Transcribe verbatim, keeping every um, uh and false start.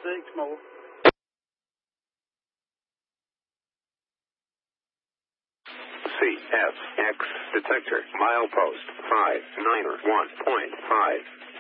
six more. C F X detector milepost five niner one point five.